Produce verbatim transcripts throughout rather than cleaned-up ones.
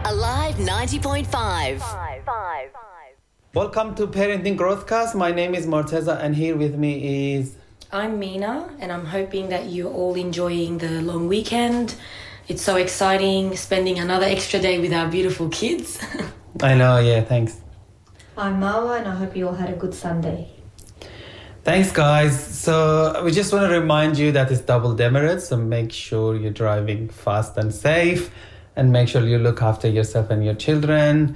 Alive ninety point five. Welcome to Parenting Growthcast. My name is Morteza and here with me is... I'm Mina and I'm hoping that you're all enjoying the long weekend. It's so exciting spending another extra day with our beautiful kids. I know, yeah, thanks. I'm Marwa and I hope you all had a good Sunday. Thanks, guys. So we just want to remind you that it's double demerits, so make sure you're driving fast and safe and make sure you look after yourself and your children.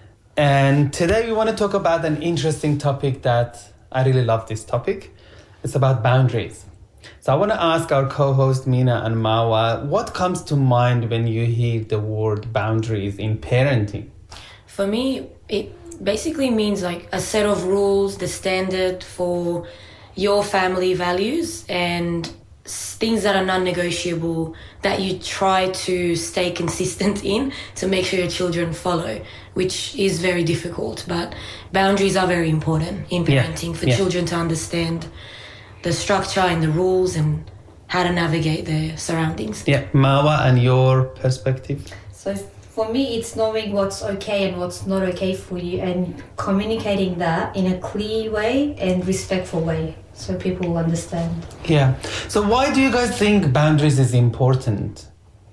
And today we want to talk about an interesting topic that I really love this topic. It's about boundaries. So I want to ask our co-host Mina and Marwa, what comes to mind when you hear the word boundaries in parenting? For me, it basically means like a set of rules, the standard for your family values and things that are non-negotiable that you try to stay consistent in to make sure your children follow, which is very difficult. But boundaries are very important in parenting yeah. for yeah. children to understand the structure and the rules and how to navigate their surroundings. Yeah, Marwa, and your perspective? So for me, it's knowing what's okay and what's not okay for you and communicating that in a clear way and respectful way so people will understand. Yeah. So why do you guys think boundaries is important?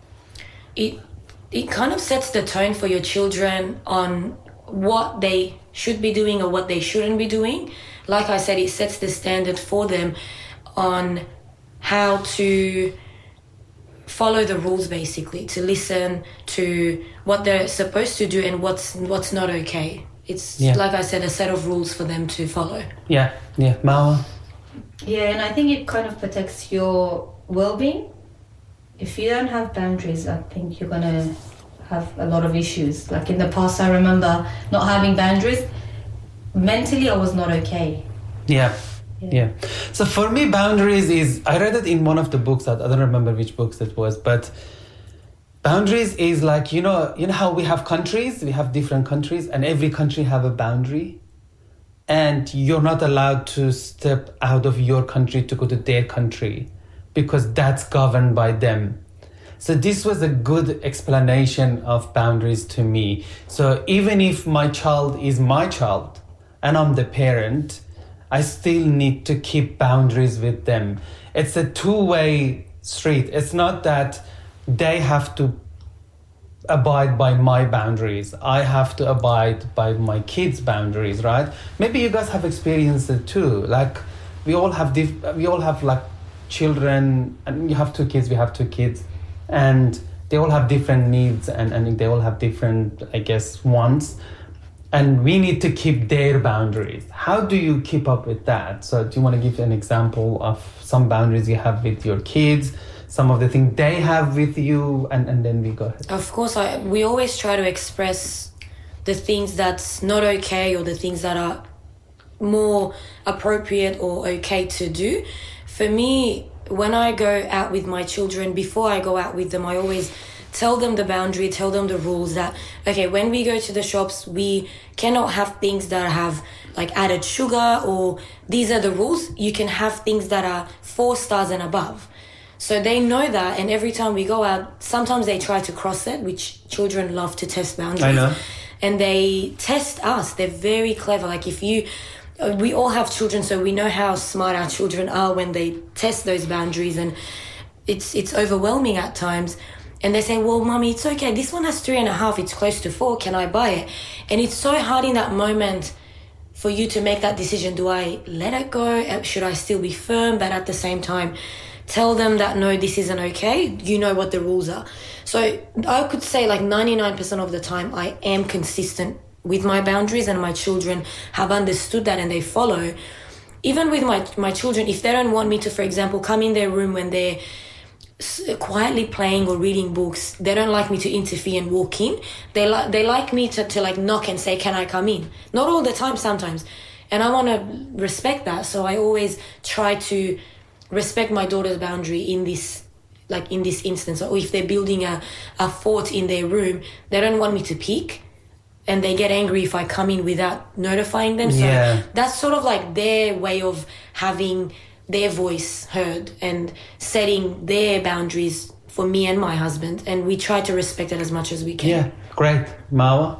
It it kind of sets the tone for your children on what they should be doing or what they shouldn't be doing. Like I said, it sets the standard for them on how to follow the rules, basically, to listen to what they're supposed to do and what's what's not okay. It's, yeah. like I said, a set of rules for them to follow. Yeah, yeah. Marwa? Yeah, and I think it kind of protects your well-being. If you don't have boundaries, I think you're going to have a lot of issues. Like in the past, I remember not having boundaries. Mentally, I was not okay. Yeah. Yeah. yeah. So for me, boundaries is, I read it in one of the books, I don't remember which books it was, but boundaries is like, you know, you know how we have countries, we have different countries and every country have a boundary and you're not allowed to step out of your country to go to their country because that's governed by them. So this was a good explanation of boundaries to me. So even if my child is my child and I'm the parent, I still need to keep boundaries with them. It's a two-way street. It's not that they have to abide by my boundaries. I have to abide by my kids' boundaries, right? Maybe you guys have experienced it too. Like we all have diff- we all have like children, and you have two kids, we have two kids, and they all have different needs and, and they all have different, I guess, wants. And we need to keep their boundaries. How do you keep up with that? So do you want to give an example of some boundaries you have with your kids, some of the things they have with you, and, and then we go ahead? Of course, I, we always try to express the things that's not okay or the things that are more appropriate or okay to do. For me, when I go out with my children, before I go out with them, I always tell them the boundary, tell them the rules that, okay, when we go to the shops, we cannot have things that have like added sugar, or these are the rules. You can have things that are four stars and above. So they know that, and every time we go out, sometimes they try to cross it, which children love to test boundaries. I know. And they test us. They're very clever. Like if you, we all have children, so we know how smart our children are when they test those boundaries, and it's it's overwhelming at times. And they say, well, Mommy, it's okay. This one has three and a half. It's close to four. Can I buy it? And it's so hard in that moment for you to make that decision. Do I let it go? Should I still be firm? But at the same time, tell them that, no, this isn't okay. You know what the rules are. So I could say like ninety-nine percent of the time, I am consistent with my boundaries and my children have understood that and they follow. Even with my, my children, if they don't want me to, for example, come in their room when they're quietly playing or reading books, they don't like me to interfere and walk in. They like they like me to, to like knock and say, can I come in? Not all the time, sometimes. And I want to respect that. So I always try to respect my daughter's boundary in this, like in this instance. Or if they're building a, a fort in their room, they don't want me to peek. And they get angry if I come in without notifying them. So yeah. that's sort of like their way of having their voice heard and setting their boundaries for me and my husband, and we try to respect it as much as we can. Yeah, great. Marwa?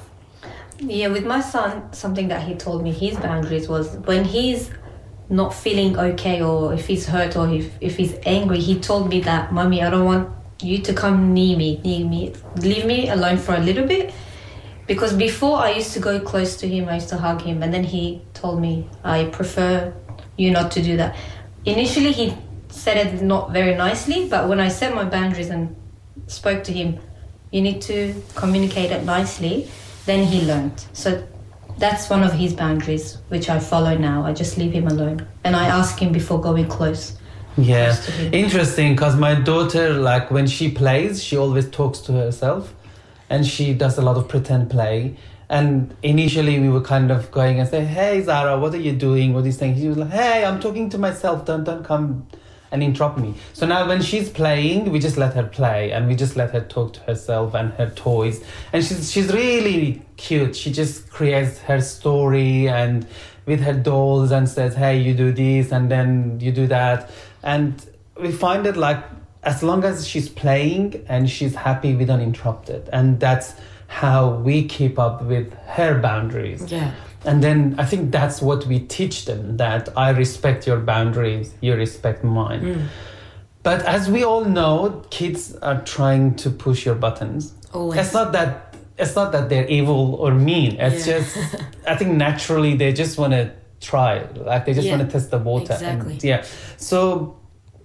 Yeah, with my son, something that he told me his boundaries was when he's not feeling okay, or if he's hurt, or if, if he's angry, he told me that, Mommy, I don't want you to come near me, near me. Leave me alone for a little bit. Because before I used to go close to him, I used to hug him, and then he told me, I prefer you not to do that. Initially, he said it not very nicely, but when I set my boundaries and spoke to him, you need to communicate it nicely, then he learned. So that's one of his boundaries, which I follow now. I just leave him alone. And I ask him before going close. Yeah, close to him. interesting, because my daughter, like when she plays, she always talks to herself, and she does a lot of pretend play. And initially we were kind of going and say, hey, Zara, what are you doing? What are you saying? She was like, hey, I'm talking to myself. Don't, don't come and interrupt me. So now when she's playing, we just let her play, and we just let her talk to herself and her toys. And she's she's really cute. She just creates her story and with her dolls and says, hey, you do this and then you do that. And we find it like as long as she's playing and she's happy, we don't interrupt it. And that's how we keep up with her boundaries. Yeah. And then I think that's what we teach them, that I respect your boundaries, you respect mine. Mm. But as we all know, kids are trying to push your buttons. Always. It's not that it's not that they're evil or mean. It's Yeah. just, I think naturally they just want to try. Like they just Yeah, want to test the water. exactly. And, yeah. So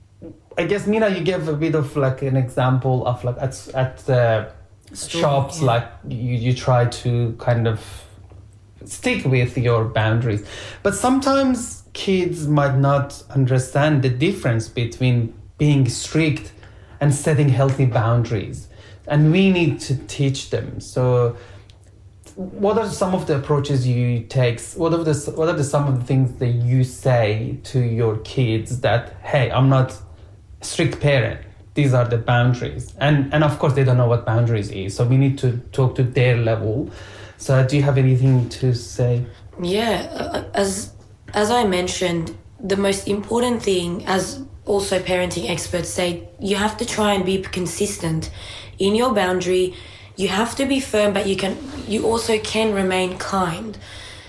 I guess, Mina, you gave a bit of like an example of like at, at the Store, shops, yeah. like you, you try to kind of stick with your boundaries. But sometimes kids might not understand the difference between being strict and setting healthy boundaries. And we need to teach them. So what are some of the approaches you take? What are the, what are the, some of the things that you say to your kids that, hey, I'm not a strict parent. These are the boundaries. And and of course, they don't know what boundaries is. So we need to talk to their level. So do you have anything to say? Yeah, uh, as as I mentioned, the most important thing, as also parenting experts say, you have to try and be consistent in your boundary. You have to be firm, but you can you also can remain kind.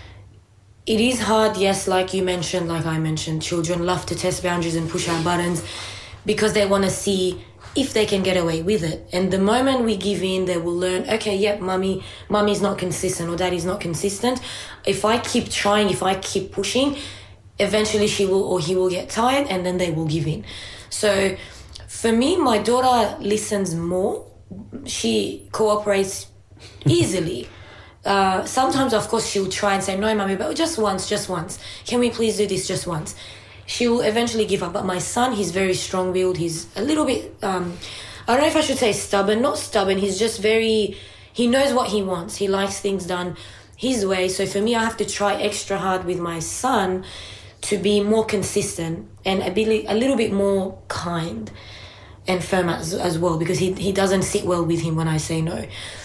It is hard, yes, like you mentioned, like I mentioned, children love to test boundaries and push our buttons because they want to see if they can get away with it. And the moment we give in, they will learn, okay, yep, mummy, mummy's not consistent or daddy's not consistent. If I keep trying, if I keep pushing, eventually she will or he will get tired and then they will give in. So for me, my daughter listens more. She cooperates easily. Uh, sometimes, of course, she'll try and say, no, mummy, but just once, just once. Can we please do this just once? She will eventually give up. But my son, he's very strong-willed. He's a little bit, um, I don't know if I should say stubborn. Not stubborn. He's just very, he knows what he wants. He likes things done his way. So for me, I have to try extra hard with my son to be more consistent and a, bit, a little bit more kind and firm as, as well, because he, he doesn't sit well with him when I say no.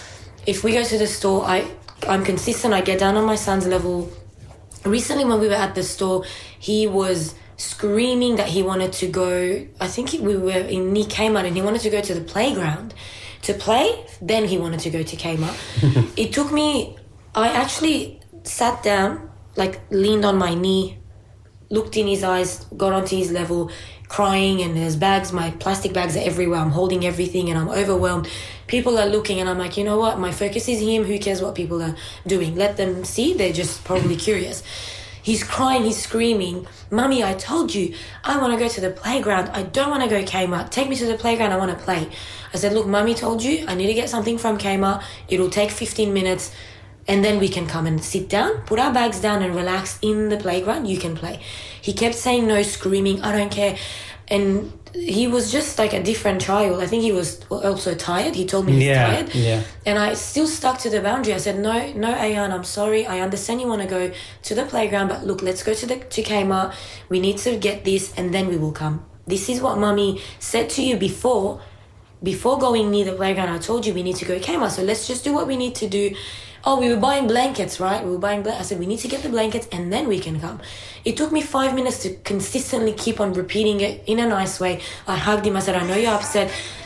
If we go to the store, I, I'm consistent. I get down on my son's level. Recently, when we were at the store, he was screaming that he wanted to go, I think he, we were in near Kmart, and he wanted to go to the playground to play. Then he wanted to go to Kmart. It took me, I actually sat down, like leaned on my knee, looked in his eyes, got onto his level, crying, and there's bags, my plastic bags are everywhere. I'm holding everything and I'm overwhelmed. People are looking and I'm like, you know what? My focus is him. Who cares what people are doing? Let them see. They're just probably curious. He's crying, he's screaming, Mummy, I told you, I want to go to the playground. I don't want to go Kmart. Take me to the playground. I want to play. I said, look, Mummy told you, I need to get something from Kmart. It'll take fifteen minutes. And then we can come and sit down, put our bags down and relax in the playground. You can play. He kept saying no, screaming, I don't care. And he was just like a different child. I think he was also tired. He told me he's yeah, tired. Yeah. And I still stuck to the boundary. I said, no, no, Ayan, I'm sorry. I understand you want to go to the playground, but look, let's go to the to Kmart. We need to get this and then we will come. This is what Mummy said to you before. Before going near the playground, I told you we need to go to Kmart. So let's just do what we need to do. Oh, we were buying blankets, right? We were buying blankets. I said, we need to get the blankets and then we can come. It took me five minutes to consistently keep on repeating it in a nice way. I hugged him. I said, I know you're upset.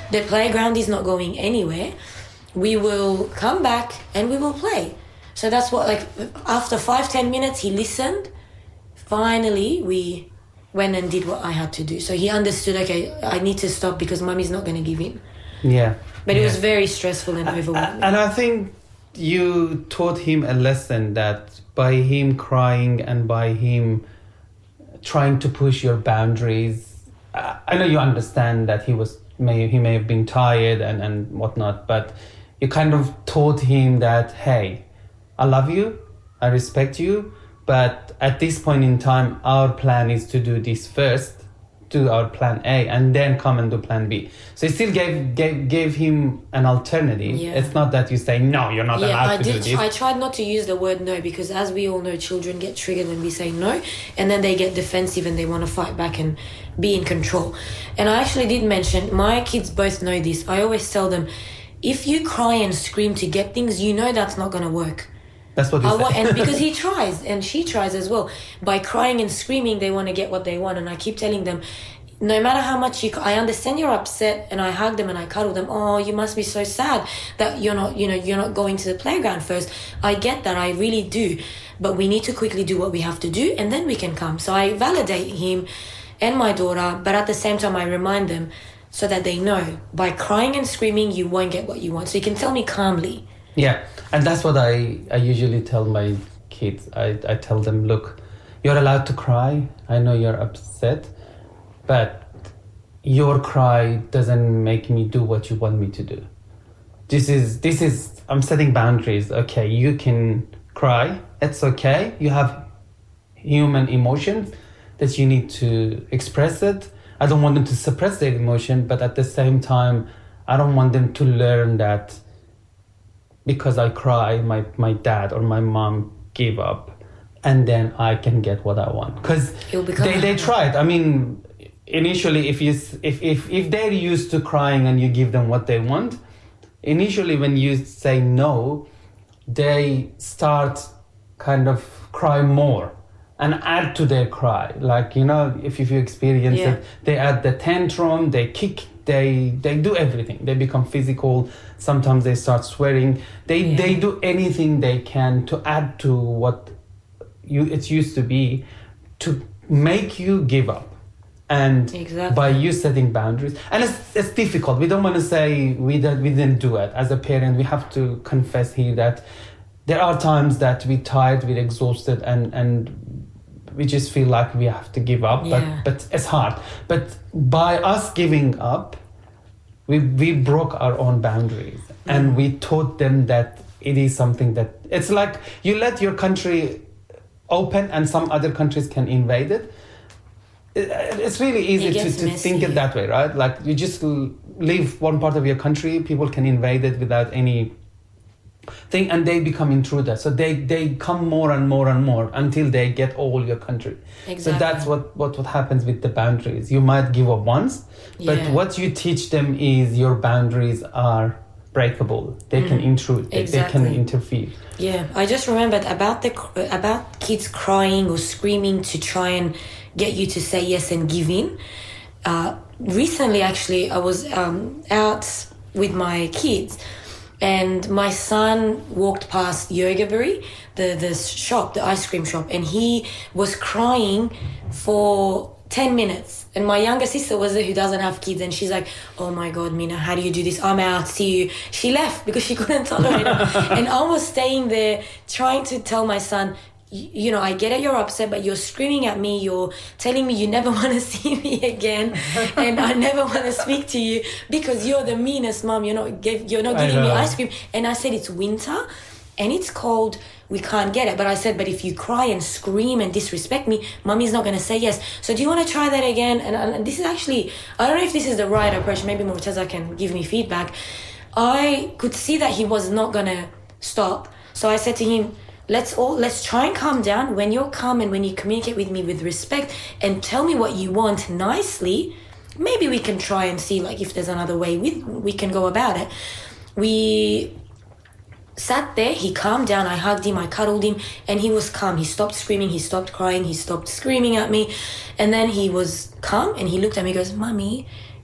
The playground is not going anywhere. We will come back and we will play. So that's what, like, after five, ten minutes, he listened. Finally, we went and did what I had to do. So he understood, okay, I need to stop because Mummy's not going to give in. Yeah. But yeah. it was very stressful and overwhelming. And I think you taught him a lesson that by him crying and by him trying to push your boundaries, I know you understand that he was may he may have been tired and, and whatnot, but you kind of taught him that, hey, I love you, I respect you, but at this point in time, our plan is to do this first, do our plan A, and then come and do plan B. So you still gave gave, gave him an alternative. Yeah. It's not that you say, no, you're not yeah, allowed I to did, do this. I tried not to use the word no because, as we all know, children get triggered when we say no, and then they get defensive and they want to fight back and be in control. And I actually did mention, my kids both know this. I always tell them, if you cry and scream to get things, you know that's not going to work. That's what you I say. want, and because he tries and she tries as well. By crying and screaming, they want to get what they want. And I keep telling them, no matter how much you, I understand you're upset, and I hug them and I cuddle them. Oh, you must be so sad that you're not, you know, you're not going to the playground first. I get that, I really do. But we need to quickly do what we have to do, and then we can come. So I validate him and my daughter, but at the same time I remind them so that they know by crying and screaming, you won't get what you want. So you can tell me calmly. Yeah, and that's what I, I usually tell my kids. I, I tell them, look, you're allowed to cry. I know you're upset, but your cry doesn't make me do what you want me to do. This is, this is, I'm setting boundaries. Okay, you can cry. It's okay. You have human emotions that you need to express it. I don't want them to suppress their emotion, but at the same time, I don't want them to learn that because I cry, my, my dad or my mom give up, and then I can get what I want. Because they, they tried. I mean, initially, if you if, if if they're used to crying and you give them what they want, initially when you say no, they start kind of cry more and add to their cry. Like, you know, if, if you experience yeah. it, they add the tantrum, they kick, they they do everything. They become physical. Sometimes they start swearing. They yeah. they do anything they can to add to what you it used to be, to make you give up. And exactly. by you setting boundaries, and it's it's difficult. We don't want to say we that we didn't do it. As a parent, we have to confess here that there are times that we're tired, we're exhausted, and and we just feel like we have to give up. Yeah. But but it's hard. But by us giving up, we we broke our own boundaries, mm. and we taught them that it is something that it's like you let your country open, and some other countries can invade it. It's really easy it to, to think it that way, right? Like you just leave one part of your country, people can invade it without any thing, and they become intruders. So they, they come more and more and more until they get all your country. Exactly. So that's what, what, what happens with the boundaries. You might give up once, but yeah. what you teach them is your boundaries are breakable. They mm. can intrude. Exactly. They can interfere. Yeah, I just remembered about the about kids crying or screaming to try and get you to say yes and give in. Uh, recently, actually, I was um, out with my kids, and my son walked past Yogaberry, the the shop, the ice cream shop, and he was crying for ten minutes. And my younger sister was there, who doesn't have kids, and she's like, oh my God, Mina, how do you do this? I'm out, see you. She left because she couldn't tolerate it. And I was staying there trying to tell my son, you know, I get it, you're upset, but you're screaming at me, you're telling me you never want to see me again, and I never want to speak to you because you're the meanest mom, you're not, give, you're not giving me ice cream. And I said, it's winter and it's cold, we can't get it. But I said, but if you cry and scream and disrespect me, mommy's not going to say yes. So do you want to try that again? And, and this is actually, I don't know if this is the right approach, maybe Murtaza can give me feedback. I could see that he was not going to stop. So I said to him, Let's all let's try and calm down. When you're calm and when you communicate with me with respect and tell me what you want nicely, maybe we can try and see like if there's another way we we can go about it. We sat there, he calmed down, I hugged him, I cuddled him, and he was calm. He stopped screaming, he stopped crying, he stopped screaming at me, and then he was calm and he looked at me and goes, Mummy,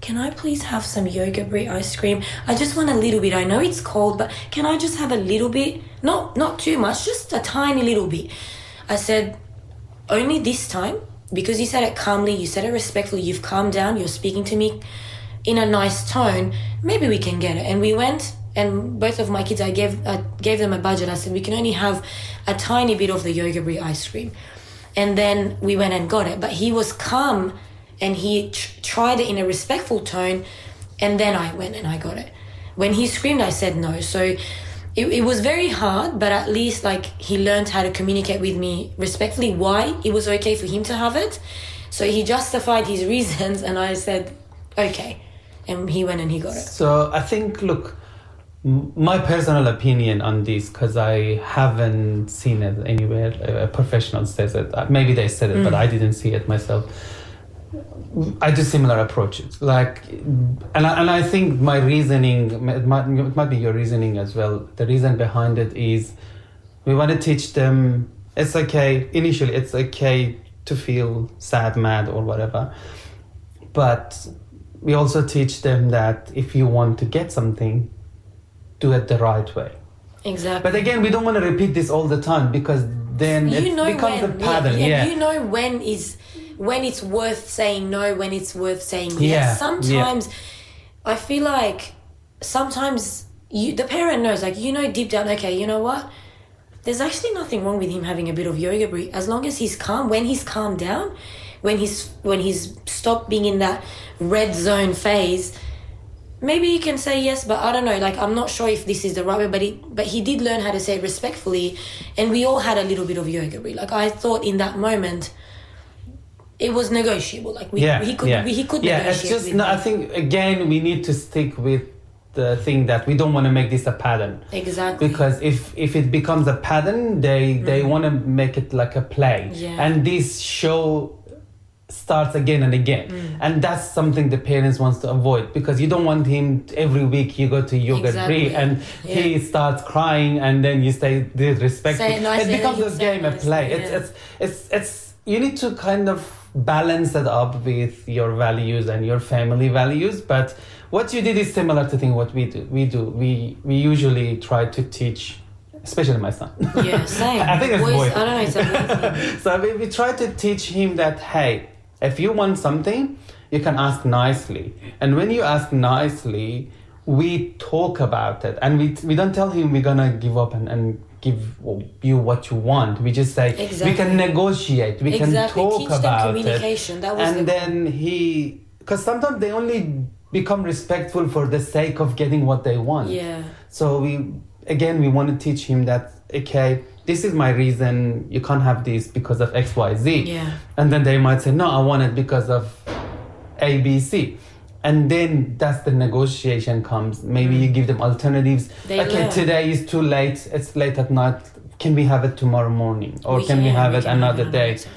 can I please have some yoga brie ice cream? I just want a little bit. I know it's cold, but can I just have a little bit? Not, not too much, just a tiny little bit. I said, only this time, because you said it calmly, you said it respectfully, you've calmed down, you're speaking to me in a nice tone, maybe we can get it. And we went, and both of my kids, I gave I gave them a budget. I said, we can only have a tiny bit of the yoga brie ice cream. And then we went and got it. But he was calm, and he tr- tried it in a respectful tone, and then I went and I got it. When he screamed, I said no. So it, it was very hard, but at least like he learned how to communicate with me respectfully why it was okay for him to have it. So he justified his reasons, and I said, okay. And he went and he got it. So I think, look, m- my personal opinion on this, because I haven't seen it anywhere, a professional says it. Maybe they said it, mm. but I didn't see it myself. I do similar approaches. Like, and I, and I think my reasoning, it might, it might be your reasoning as well. The reason behind it is we want to teach them, it's okay, initially it's okay to feel sad, mad or whatever. But we also teach them that if you want to get something, do it the right way. Exactly. But again, we don't want to repeat this all the time, because then you it know becomes when, a pattern. Yeah, yeah, yeah. You know when is when it's worth saying no, when it's worth saying yes. Yeah, Sometimes yeah. I feel like sometimes you the parent knows, like, you know deep down, okay, you know what? There's actually nothing wrong with him having a bit of yoga brie, as long as he's calm. When he's calmed down, when he's when he's stopped being in that red zone phase, maybe you can say yes, but I don't know, like, I'm not sure if this is the right way, but he, but he did learn how to say it respectfully, and we all had a little bit of yoga brie. Like, I thought in that moment, it was negotiable. Like, we, yeah, he could yeah. we, he could yeah, negotiate it's just, with no, me. I think, again, we need to stick with the thing that we don't want to make this a pattern. Exactly. Because if, if it becomes a pattern, they, mm. they want to make it like a play. Yeah. And this show starts again and again, mm. and that's something the parents wants to avoid, because you don't want him to, every week you go to yoga exactly. free and yeah. he starts crying and then you say disrespectful. Say it nicely, it becomes a game, a nicely, play. yeah. It's it's it's it's you need to kind of balance it up with your values and your family values. But what you did is similar to thing what we do. We do we we usually try to teach. Especially my son. Yeah, same. I think it's Boys, boy. I don't know, it's amazing. So we, we try to teach him that, hey, if you want something, you can ask nicely. And when you ask nicely, we talk about it. And we we don't tell him we're going to give up and, and give you what you want. We just say, exactly. we can negotiate. We exactly. can talk Teach about them communication. it. That was and the then he... Because sometimes they only become respectful for the sake of getting what they want. Yeah. So we... Again, we want to teach him that, okay, this is my reason, you can't have this because of X, Y, Z. Yeah. And then they might say, no, I want it because of A, B, C. And then that's the negotiation comes. Maybe mm. you give them alternatives. They okay, learn. Today is too late, it's late at night. Can we have it tomorrow morning? Or we can, can we have we it can another have day? It.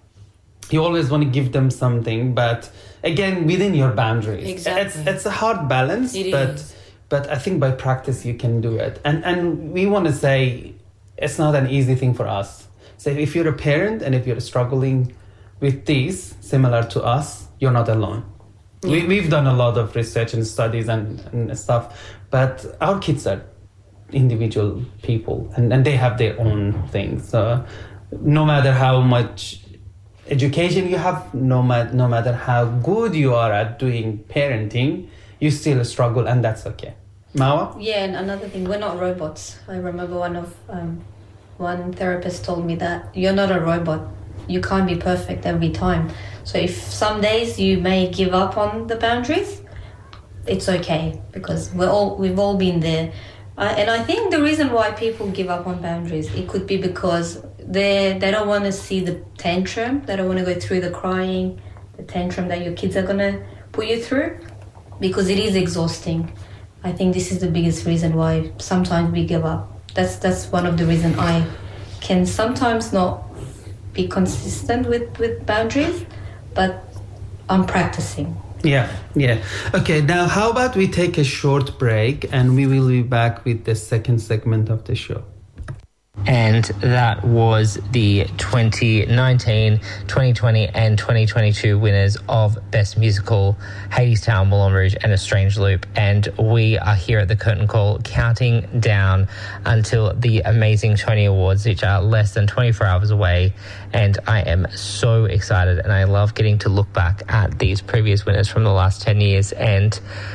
You always want to give them something, but again, within your boundaries. Exactly. It's, it's a hard balance, it but... Is. But I think by practice you can do it. And and we want to say it's not an easy thing for us. So if you're a parent and if you're struggling with this, similar to us, you're not alone. Yeah. We, we've done a lot of research and studies and, and stuff, but our kids are individual people and, and they have their own things. So no matter how much education you have, no, ma- no matter how good you are at doing parenting, you still struggle, and that's okay. Mawa? Yeah, and another thing, we're not robots. I remember one of um, one therapist told me that you're not a robot. You can't be perfect every time. So if some days you may give up on the boundaries, it's okay, because we're all we've all been there. Uh, and I think the reason why people give up on boundaries, it could be because they they don't want to see the tantrum. They don't want to go through the crying, the tantrum that your kids are gonna put you through, because it is exhausting. I think this is the biggest reason why sometimes we give up. That's that's one of the reasons I can sometimes not be consistent with, with boundaries, but I'm practicing. Yeah, yeah. Okay, now how about we take a short break and we will be back with the second segment of the show. And that was the twenty nineteen, twenty twenty and twenty twenty-two winners of Best Musical, Hadestown, Moulin Rouge and A Strange Loop. And we are here at the Curtain Call counting down until the amazing Tony Awards, which are less than twenty-four hours away. And I am so excited, and I love getting to look back at these previous winners from the last ten years and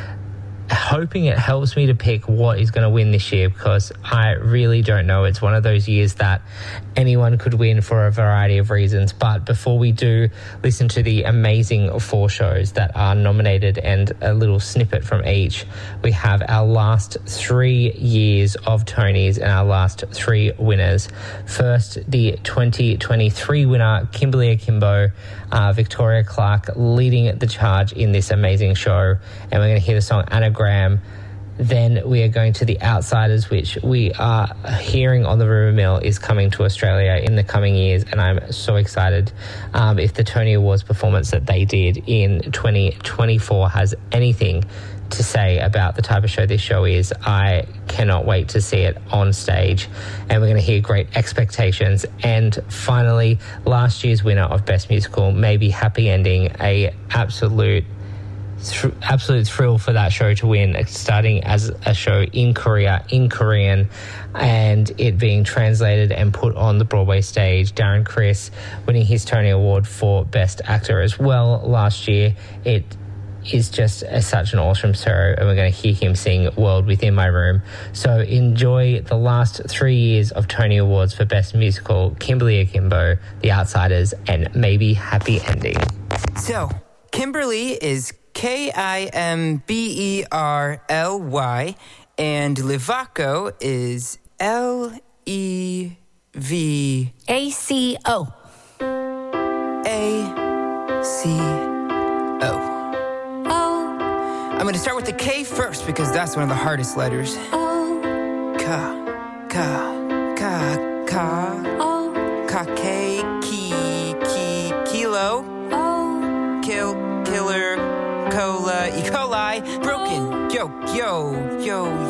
hoping it helps me to pick what is going to win this year, because I really don't know. It's one of those years that anyone could win for a variety of reasons. But before we do listen to the amazing four shows that are nominated and a little snippet from each, we have our last three years of Tonys and our last three winners. First, the twenty twenty-three winner, Kimberly Akimbo, uh, Victoria Clark leading the charge in this amazing show. And we're going to hear the song Anagram. Then we are going to The Outsiders, which we are hearing on the rumour mill is coming to Australia in the coming years, and I'm so excited. Um, if the Tony Awards performance that they did in twenty twenty-four has anything to say about the type of show this show is, I cannot wait to see it on stage. And we're going to hear Great Expectations. And finally, last year's winner of Best Musical, Maybe Happy Ending, a absolute Th- absolute thrill for that show to win, starting as a show in Korea, in Korean, and it being translated and put on the Broadway stage. Darren Criss winning his Tony Award for Best Actor as well last year. It is just a, such an awesome show, and we're going to hear him sing World Within My Room. So enjoy the last three years of Tony Awards for Best Musical, Kimberly Akimbo, The Outsiders, and Maybe Happy Ending. So, Kimberly is K I M B E R L Y, and Levaco is L E V A C O. A C O. O. I'm going to start with the K first because that's one of the hardest letters. O. Ka, ka, ka, ka. O. Ka, K, ki, ki, kilo. O. Kill, killer. Cola, E. coli, broken, yo, yo, yo,